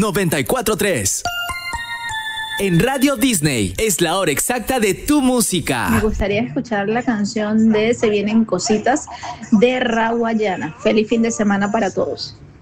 94.3. En Radio Disney es la hora exacta de tu música. Me gustaría escuchar la canción de Se Vienen Cositas de Rawayana. Feliz fin de semana para todos.